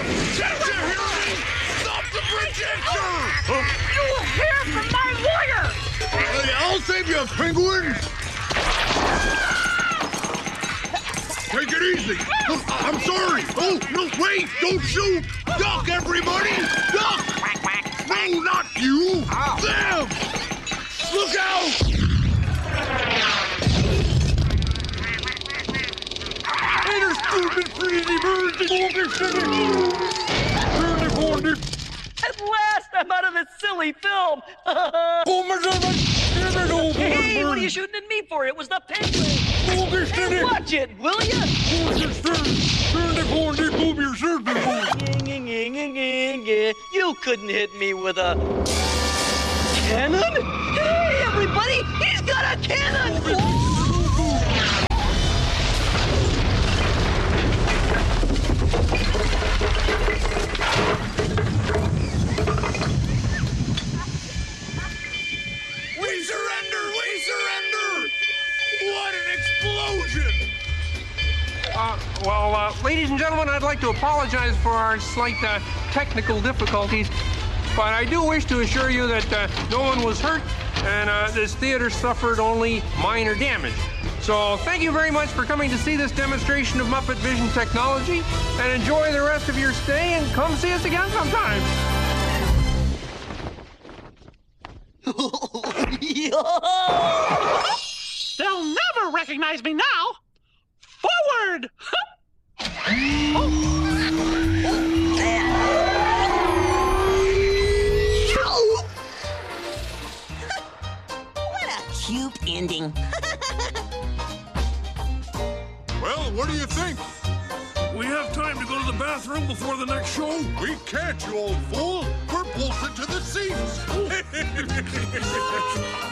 Stop the projector! You'll hear from my lawyer! I'll save you, penguin! Take it easy! I'm sorry! Oh, no, wait! Don't shoot! Duck, everybody! Duck! No, not you! Them! Look out! Haters, stupid, freezy birds, and At last, I'm out of this silly film! Hey, what are you shooting at me for? It was the penguin! Hey, watch it, will ya? You couldn't hit me with a cannon? Hey, everybody! He's got a cannon! We surrender! We surrender! What an explosion! Ladies and gentlemen, I'd like to apologize for our slight technical difficulties, but I do wish to assure you that no one was hurt and this theater suffered only minor damage. So thank you very much for coming to see this demonstration of Muppet Vision technology, and enjoy the rest of your stay, and come see us again sometime. They'll never recognize me now. Forward! What a cute ending. Well, what do you think? We have time to go to the bathroom before the next show? We can't, you old fool! We're bolted to the seats!